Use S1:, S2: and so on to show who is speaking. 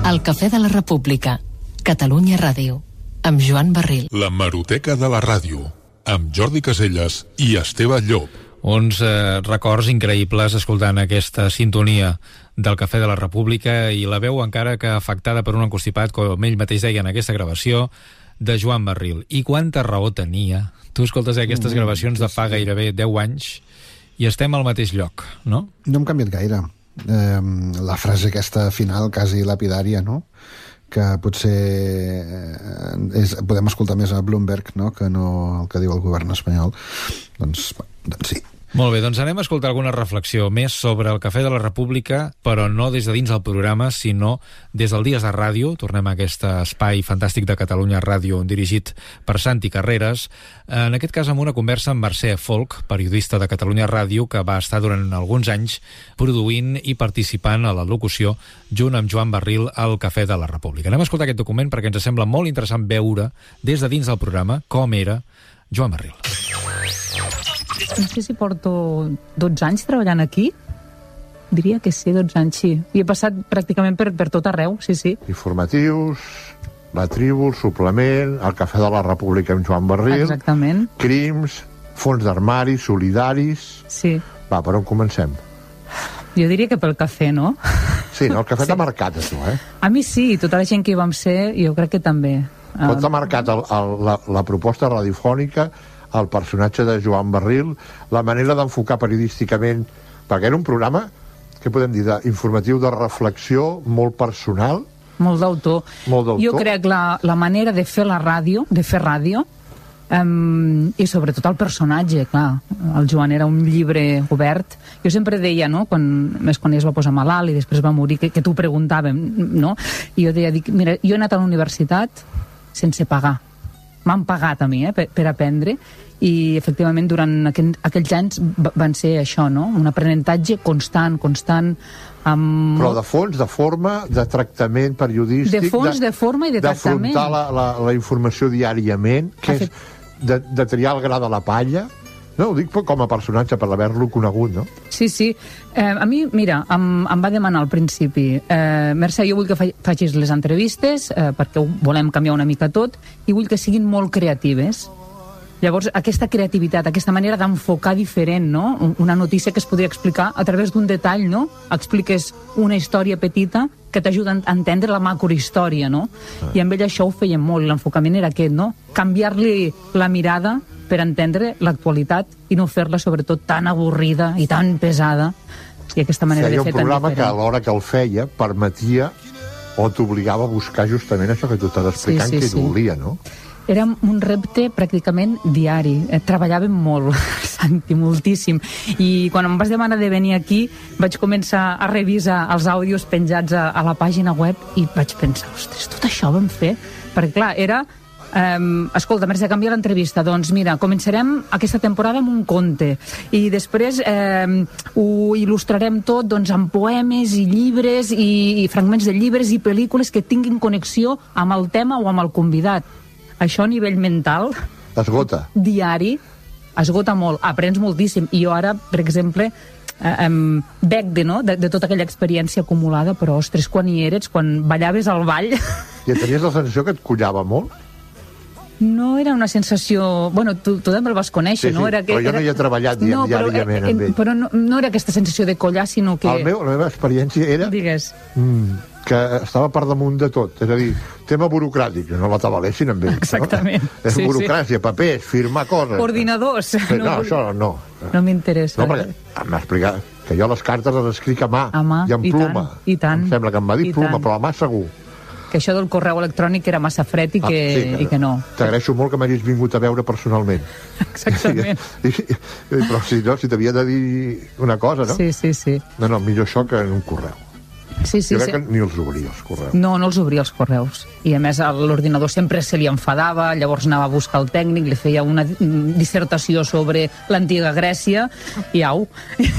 S1: El Cafè de la República, Catalunya Ràdio, amb Joan Barril.
S2: L'hemeroteca de la ràdio, amb Jordi Caselles i Esteve Llop.
S3: Uns records increïbles escoltant aquesta sintonia del Cafè de la República i la veu encara que afectada per un encostipat, com ell mateix deia en aquesta gravació, de Joan Barril. I quanta raó tenia. Tu escoltes aquestes gravacions de fa gairebé 10 anys i estem al mateix lloc, no?
S4: No hem canviat gaire. La frase aquesta final quasi lapidària, no? Que potser podem escoltar més a Bloomberg, no? Que no el que diu el govern espanyol. Doncs sí.
S3: Molt bé, doncs anem a escoltar alguna reflexió més sobre el Cafè de la República, però no des de dins del programa, sinó des del Dies de Ràdio. Tornem a aquest espai fantàstic de Catalunya Ràdio dirigit per Santi Carreras, en aquest cas amb una conversa amb Mercè Folch, periodista de Catalunya Ràdio, que va estar durant alguns anys produint i participant a la locució junt amb Joan Barril al Cafè de la República. Anem a escoltar aquest document perquè ens sembla molt interessant veure des de dins del programa com era Joan Barril.
S5: No sé si porto 12 anys treballant aquí. Diria que sí, 12 anys, sí. I he passat pràcticament per tot arreu, sí.
S6: Informatius, La Tribu, el Suplement, el Cafè de la República amb Joan Barril.
S5: Exactament.
S6: Crims, Fons d'armari, solidaris...
S5: Sí.
S6: Va, per on comencem?
S5: Jo diria que pel cafè, no?
S6: Sí, no? El cafè t'ha marcat, a tu, eh?
S5: A mi sí, tota la gent que hi vam ser, jo crec que també.
S6: Però t'ha marcat la proposta radiofònica, el personatge de Joan Barril, la manera d'enfocar periodísticament, perquè era un programa, què podem dir, informatiu de reflexió, molt personal.
S5: Molt d'autor. Jo crec la manera de fer la ràdio, de fer ràdio, i sobretot el personatge, clar, el Joan era un llibre obert. Jo sempre deia, no?, quan es va posar malalt i després va morir, que t'ho preguntàvem, no? I jo deia, mira, jo he anat a la universitat sense pagar. M'han pagat a mi, per aprendre, i efectivament durant aquells anys van ser això, no? Un aprenentatge constant, amb...
S6: Però de fons, de forma, de tractament periodístic...
S5: De fons, de forma i de tractament.
S6: D'afrontar la informació diàriament, que és de triar el gra de la palla. No, ho dic com a personatge, per haver-lo conegut, no?
S5: Sí. A mi, mira, em va demanar al principi Mercè, jo vull que facis les entrevistes perquè volem canviar una mica tot i vull que siguin molt creatives. Llavors, aquesta creativitat, aquesta manera d'enfocar diferent, no? Una notícia que es podria explicar a través d'un detall, no? Expliques una història petita que t'ajuda a entendre la macrohistòria, no? I amb ell això ho feien molt, l'enfocament era aquest, no? Canviar-li la mirada per entendre l'actualitat i no fer-la, sobretot, tan avorrida i tan pesada. I aquesta manera de fer tan diferent.
S6: Feia un programa que a l'hora que el feia permetia o t'obligava a buscar justament això que tu t'has explicant, que volia, no?
S5: Era un repte pràcticament diari. Treballàvem molt, Santi, moltíssim. I quan em vas demanar de venir aquí, vaig començar a revisar els àudios penjats a la pàgina web i vaig pensar, ostres, tot això ho vam fer? Perquè, clar, era... escolta, m'has de canviar l'entrevista. Doncs mira, començarem aquesta temporada amb un conte i després ho il·lustrarem tot amb poemes i llibres i fragments de llibres i pel·lícules que tinguin connexió amb el tema o amb el convidat. Això a nivell mental
S6: esgota.
S5: Diari, esgota molt, aprens moltíssim. I jo ara, per exemple, bec de tota aquella experiència acumulada, però ostres, quan hi eres, quan ballaves al ball...
S6: I tenies la sensació que et collava molt?
S5: No era una sensació... Bueno, tu també el vas conèixer, no?
S6: Sí, però jo no hi he treballat diàriament amb ell.
S5: Però no era aquesta sensació de collar, sinó que...
S6: La meva experiència era...
S5: Digues.
S6: Que estava per damunt de tot. És a dir, tema burocràtic, no la tabalessin amb ell.
S5: Exactament.
S6: És burocràcia, papers, firmar coses.
S5: Ordinadors.
S6: No, això no.
S5: No m'interessa.
S6: No, perquè m'ha explicat que jo les cartes les escric a mà i amb pluma.
S5: I tant.
S6: Em sembla que em va dir pluma, però a mà segur.
S5: Que això del correu electrònic era massa fred i que no.
S6: T'agraeixo molt que m'hagis vingut a veure personalment.
S5: Exactament.
S6: Però si t'havia de dir una cosa, no?
S5: Sí.
S6: No, millor això que en un correu.
S5: Jo
S6: crec que ni els obria, els correus.
S5: No els obria, els correus. I a més l'ordinador sempre se li enfadava, llavors anava a buscar el tècnic, li feia una dissertació sobre l'antiga Grècia i au.